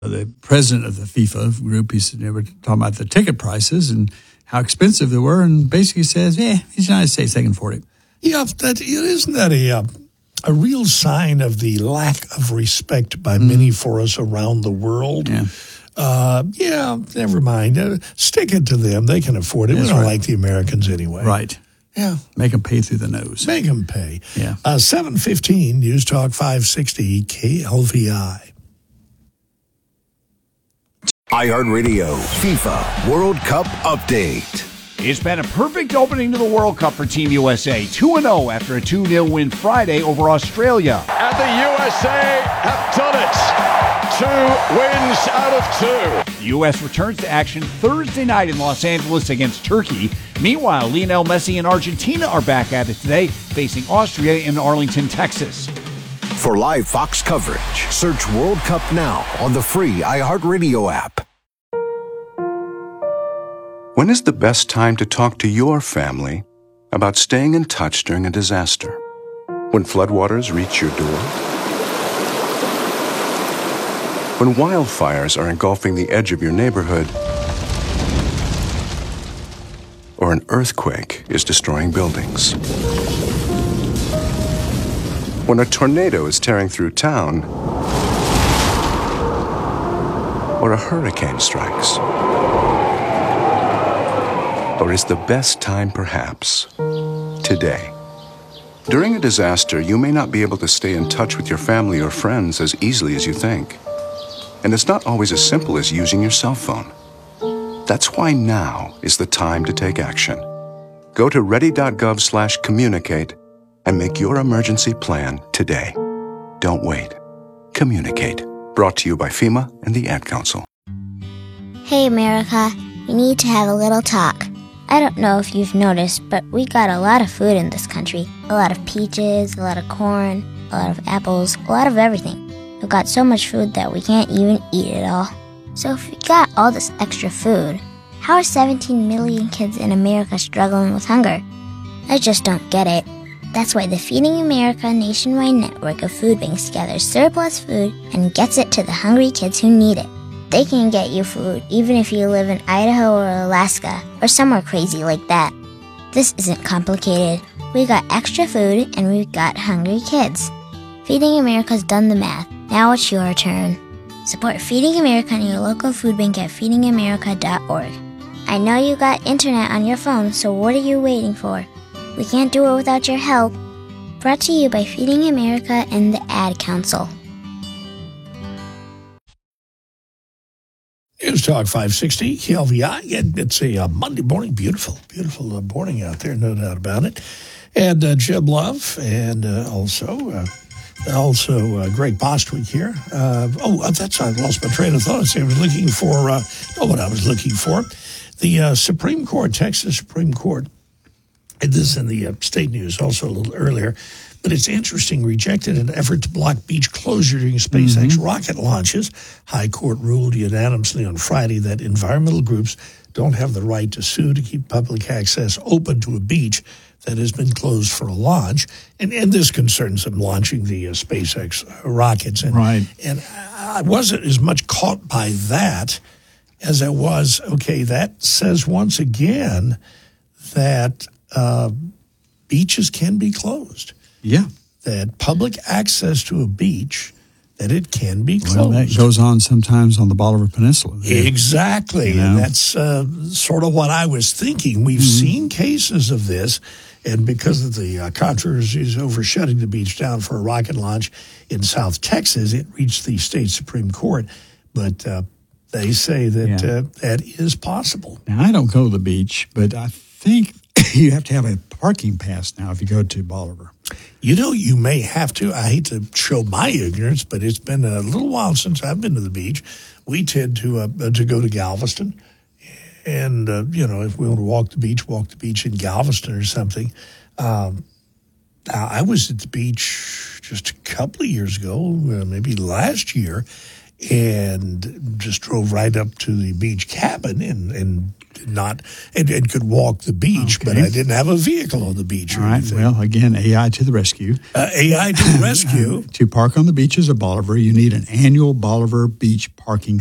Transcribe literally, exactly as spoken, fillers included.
the president of the FIFA group, he said they were talking about the ticket prices and how expensive they were, and basically says, yeah, the United States, they can afford it. Yeah, that, isn't that a, uh, a real sign of the lack of respect by mm. many for us around the world? Yeah. Uh, yeah, never mind. Uh, stick it to them. They can afford it. That's we don't right. like the Americans anyway. Right. Yeah. Make them pay through the nose. Make them pay. Yeah. Uh, seven fifteen, News Talk five sixty, K L V I. iHeartRadio FIFA World Cup Update. It's been a perfect opening to the World Cup for Team U S A. two and oh after a two nil win Friday over Australia. And the U S A have done it. Two wins out of two. The U S returns to action Thursday night in Los Angeles against Turkey. Meanwhile, Lionel Messi and Argentina are back at it today, facing Austria in Arlington, Texas. For live Fox coverage, search World Cup now on the free iHeartRadio app. When is the best time to talk to your family about staying in touch during a disaster? When floodwaters reach your door? When wildfires are engulfing the edge of your neighborhood? Or an earthquake is destroying buildings? When a tornado is tearing through town? Or a hurricane strikes? Or is the best time perhaps today? During a disaster, you may not be able to stay in touch with your family or friends as easily as you think. And it's not always as simple as using your cell phone. That's why now is the time to take action. Go to ready.gov slash communicate and make your emergency plan today. Don't wait. Communicate. Brought to you by FEMA and the Ad Council. Hey, America. We need to have a little talk. I don't know if you've noticed, but we got a lot of food in this country. A lot of peaches, a lot of corn, a lot of apples, a lot of everything. We've got so much food that we can't even eat it all. So if we got all this extra food, how are seventeen million kids in America struggling with hunger? I just don't get it. That's why the Feeding America nationwide network of food banks gathers surplus food and gets it to the hungry kids who need it. They can get you food even if you live in Idaho or Alaska or somewhere crazy like that. This isn't complicated. We got extra food and we've got hungry kids. Feeding America's done the math. Now it's your turn. Support Feeding America and your local food bank at feeding america dot org. I know you got internet on your phone, so what are you waiting for? We can't do it without your help. Brought to you by Feeding America and the Ad Council. News Talk five sixty, K L V I. It's a uh, Monday morning, beautiful, beautiful uh, morning out there, no doubt about it. And uh, Jeb Love, and uh, also... Uh, Also, uh, Greg Bostwick here. Uh, oh, that's I lost my train of thought. I was looking for, uh, know what I was looking for. The uh, Supreme Court, Texas Supreme Court, and this is in the uh, state news also a little earlier, but it's interesting, rejected an effort to block beach closure during SpaceX mm-hmm. rocket launches. High Court ruled unanimously on Friday that environmental groups don't have the right to sue to keep public access open to a beach that has been closed for a launch. And, and this concerns them launching the uh, SpaceX uh, rockets. And, right. And I wasn't as much caught by that as I was, okay, that says once again that uh, beaches can be closed. Yeah. That public access to a beach, that it can be closed. Well, that goes on sometimes on the Bolivar Peninsula. There. Exactly. You know? And that's uh, sort of what I was thinking. We've mm-hmm. seen cases of this. And because of the uh, controversies over shutting the beach down for a rocket launch in South Texas, it reached the state Supreme Court. But uh, they say that yeah. uh, that is possible. Now, I don't go to the beach, but I think you have to have a parking pass now if you go to Bolivar. You know, you may have to. I hate to show my ignorance, but it's been a little while since I've been to the beach. We tend to uh, to go to Galveston. And, uh, you know, if we want to walk the beach, walk the beach in Galveston or something. Um, I was at the beach just a couple of years ago, uh, maybe last year, and just drove right up to the beach cabin and, and did not, and, and could walk the beach, Okay. but I didn't have a vehicle on the beach or All right. anything. Well, again, A I to the rescue. Uh, A I to the rescue. To park on the beaches of Bolivar, you need an annual Bolivar Beach parking